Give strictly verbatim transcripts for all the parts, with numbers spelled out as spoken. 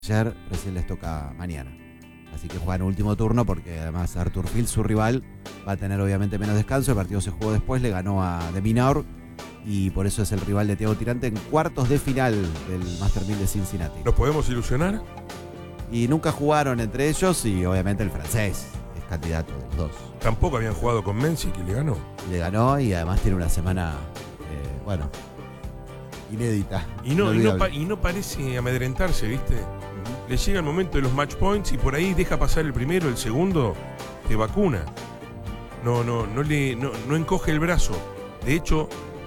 Ayer recién les toca mañana. Así que juegan último turno porque además Arthur Field, su rival, va a tener obviamente menos descanso. El partido se jugó después, le ganó a De Minaur y por eso es el rival de Thiago Tirante en cuartos de final del Master mil de Cincinnati. ¿Nos podemos ilusionar? Y nunca jugaron entre ellos y obviamente el francés es candidato de los dos. Tampoco habían jugado con Menzies y le ganó. Le ganó y además tiene una semana, eh, bueno, inédita. Y no, y, no pa- y no parece amedrentarse, ¿viste? Uh-huh. Le llega el momento de los match points y por ahí deja pasar el primero, el segundo, te vacuna. No, no, no le, no, no encoge el brazo. De hecho,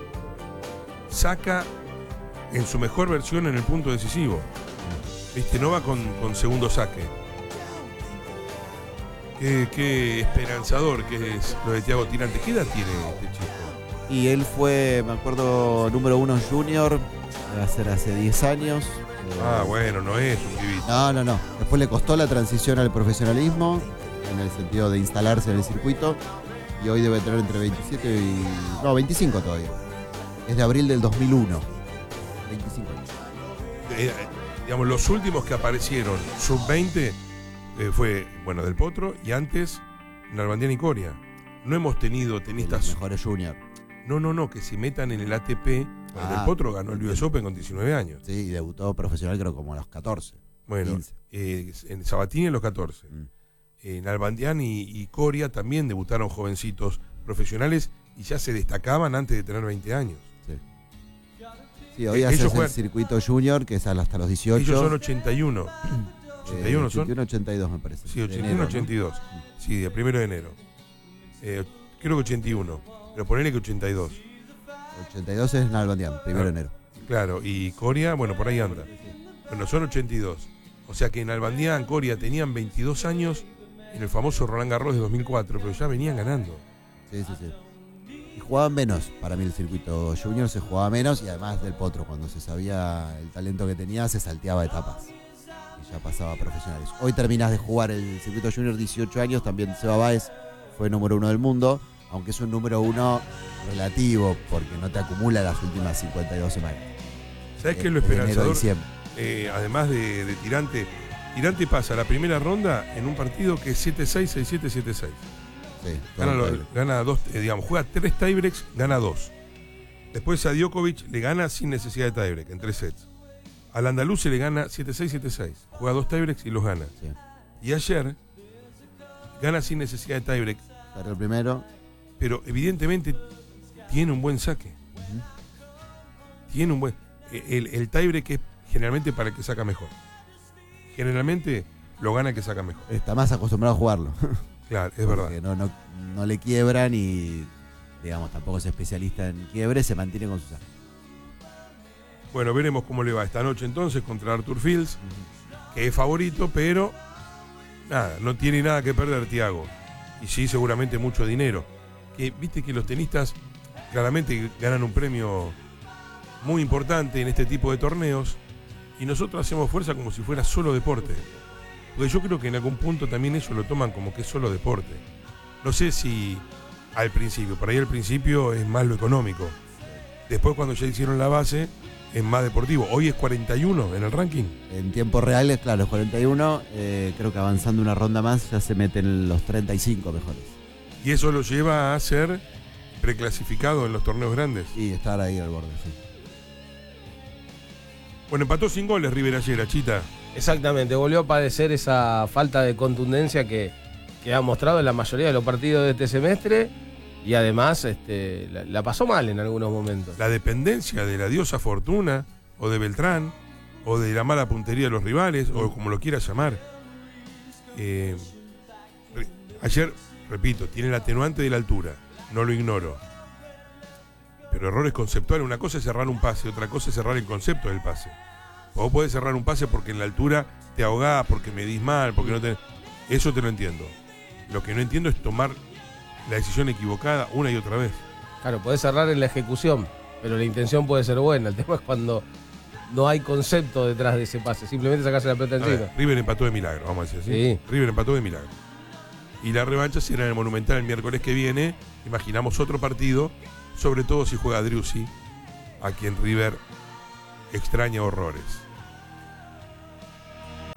saca en su mejor versión en el punto decisivo. ¿Viste? No va con, con segundo saque. Qué, qué esperanzador que es lo de Thiago Tirante. ¿Qué edad tiene este chico? Y él fue, me acuerdo, número uno junior, va a ser hace diez años. Ah, bueno, no es un pibito. No, no, no. Después le costó la transición al profesionalismo, en el sentido de instalarse en el circuito, y hoy debe tener entre veintisiete y... no, veinticinco todavía. Es de abril del dos mil uno. veinticinco años. Eh, digamos, los últimos que aparecieron, sub veinte, eh, fue, bueno, Del Potro, y antes, Nalbandián y Coria. No hemos tenido tenistas... Los mejores junior. No, no, no, que se metan en el A T P. Ah, Del Potro ganó el U S Open con diecinueve años. Sí, y debutó profesional creo como a los catorce. Bueno, eh, en Sabatini a los catorce. Mm. Eh, Nalbandián y, y Coria también debutaron jovencitos profesionales y ya se destacaban antes de tener veinte años. Sí, sí hoy eh, haces el circuito junior, que es hasta los dieciocho. Ellos son ochenta y uno. ¿ochenta y uno eh, son? ochenta y uno, ochenta y dos me parece. Sí, ochenta y uno, ochenta y dos. ¿No? Sí, el primero de enero. Eh, creo que ochenta y uno. Pero ponele que ochenta y dos. ochenta y dos es Nalbandián, primero de enero. Claro, y Coria, bueno, por ahí anda. Bueno, son ochenta y dos. O sea que Nalbandián, Coria tenían veintidós años en el famoso Roland Garros de dos mil cuatro, pero ya venían ganando. Sí, sí, sí. Y jugaban menos, para mí el circuito junior se jugaba menos y además Del Potro, cuando se sabía el talento que tenía, se salteaba etapas. Y ya pasaba a profesionales. Hoy terminas de jugar el circuito junior, dieciocho años, también Seba Báez fue número uno del mundo. Aunque es un número uno relativo, porque no te acumula las últimas cincuenta y dos semanas. ¿Sabes qué es lo esperanzador? Eh, además de, de Tirante, Tirante pasa la primera ronda en un partido que es siete seis, seis siete, siete seis. Sí, gana, lo, gana dos, eh, digamos, juega tres tiebreaks, gana dos. Después a Djokovic le gana sin necesidad de tiebreak, en tres sets. Al andaluz se le gana siete seis, siete seis. Juega dos tiebreaks y los gana. Sí. Y ayer gana sin necesidad de tiebreak. Para el primero. Pero evidentemente tiene un buen saque. Uh-huh. Tiene un buen... El, el tiebreak es generalmente para el que saca mejor. Generalmente lo gana el que saca mejor. Está más acostumbrado a jugarlo. Claro, es Porque verdad. No, no, no le quiebran y, digamos, tampoco es especialista en quiebre, se mantiene con su saque. Bueno, veremos cómo le va esta noche entonces contra Arthur Fields, uh-huh. que es favorito, pero nada, no tiene nada que perder Thiago. Y sí, seguramente mucho dinero. Que viste que los tenistas claramente ganan un premio muy importante en este tipo de torneos y nosotros hacemos fuerza como si fuera solo deporte, porque yo creo que en algún punto también ellos lo toman como que es solo deporte. No sé si al principio, por ahí al principio es más lo económico, después cuando ya hicieron la base es más deportivo. Hoy es cuarenta y uno en el ranking. En tiempo real es claro, es cuarenta y uno, eh, creo que avanzando una ronda más ya se meten los treinta y cinco mejores. Y eso lo lleva a ser preclasificado en los torneos grandes. Y estar ahí al borde, sí. Bueno, empató sin goles River ayer, Chita. Exactamente, volvió a padecer esa falta de contundencia que, que ha mostrado en la mayoría de los partidos de este semestre y además este, la, la pasó mal en algunos momentos. La dependencia de la diosa Fortuna o de Beltrán o de la mala puntería de los rivales o como lo quieras llamar. Eh, ayer... Repito, tiene el atenuante de la altura, no lo ignoro. Pero errores conceptuales, una cosa es cerrar un pase, otra cosa es cerrar el concepto del pase. Vos podés cerrar un pase porque en la altura te ahogás, porque medís mal, porque no te... Eso te lo entiendo. Lo que no entiendo es tomar la decisión equivocada una y otra vez. Claro, podés cerrar en la ejecución, pero la intención puede ser buena. El tema es cuando no hay concepto detrás de ese pase, simplemente sacarse la pelota encima. River empató de milagro, vamos a decir así. Sí. River empató de milagro. Y la revancha será en el Monumental el miércoles que viene. Imaginamos otro partido, sobre todo si juega Driussi, a quien River extraña horrores.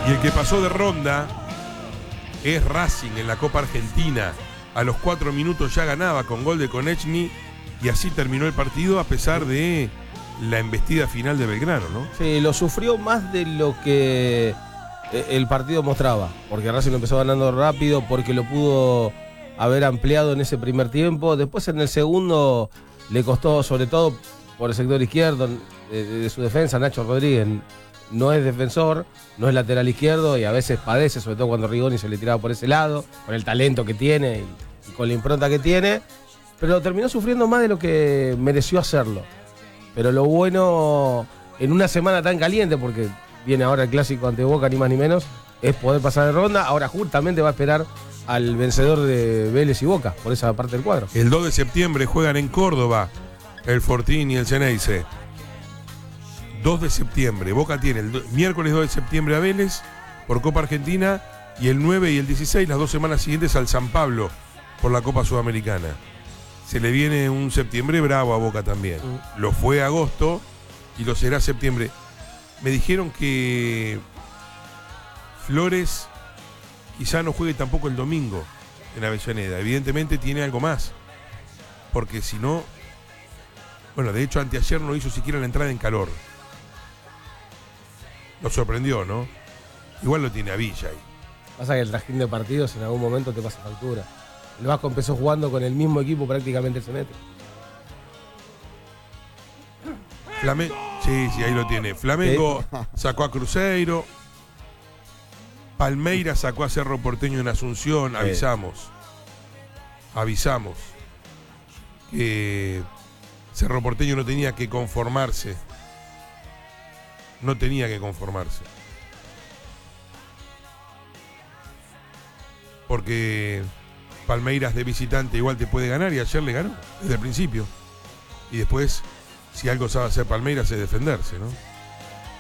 Y el que pasó de ronda es Racing en la Copa Argentina. A los cuatro minutos ya ganaba con gol de Konechny y así terminó el partido a pesar de la embestida final de Belgrano, ¿no? Sí, lo sufrió más de lo que el partido mostraba, porque Racing lo empezó ganando rápido, porque lo pudo haber ampliado en ese primer tiempo. Después en el segundo le costó, sobre todo por el sector izquierdo de, de su defensa. Nacho Rodríguez no es defensor, no es lateral izquierdo y a veces padece, sobre todo cuando Rigoni se le tiraba por ese lado, con el talento que tiene y, y con la impronta que tiene, pero terminó sufriendo más de lo que mereció hacerlo. Pero lo bueno, en una semana tan caliente, porque viene ahora el clásico ante Boca, ni más ni menos, es poder pasar de ronda. Ahora justamente va a esperar al vencedor de Vélez y Boca, por esa parte del cuadro. El dos de septiembre juegan en Córdoba el Fortín y el Ceneice. dos de septiembre. Boca tiene el do- miércoles dos de septiembre a Vélez por Copa Argentina y el nueve y el dieciséis, las dos semanas siguientes, al San Pablo por la Copa Sudamericana. Se le viene un septiembre bravo a Boca también. Mm. Lo fue agosto y lo será septiembre. Me dijeron que Flores quizá no juegue tampoco el domingo en Avellaneda. Evidentemente tiene algo más. Porque si no... Bueno, de hecho anteayer no hizo siquiera la entrada en calor. Lo sorprendió, ¿no? Igual lo tiene a Villa ahí. Pasa que el trajín de partidos en algún momento te pasa factura. El Vasco empezó jugando con el mismo equipo prácticamente el semestre. Flamengo, sí, sí, ahí lo tiene. Flamengo ¿Eh? sacó a Cruzeiro. Palmeiras sacó a Cerro Porteño en Asunción. Avisamos. Avisamos. Que Cerro Porteño no tenía que conformarse. No tenía que conformarse. Porque Palmeiras de visitante igual te puede ganar y ayer le ganó desde el principio. Y después, si algo sabe hacer Palmeiras es defenderse, ¿no?